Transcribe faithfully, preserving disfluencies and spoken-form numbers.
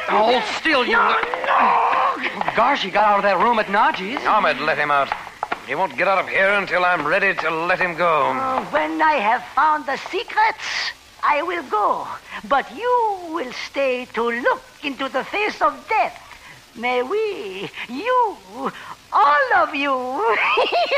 Hold still, you... Oh, gosh, he got out of that room at Najee's. Ahmed, let him out. He won't get out of here until I'm ready to let him go. Uh, when I have found the secrets, I will go. But you will stay to look into the face of death. May we, you, all of you.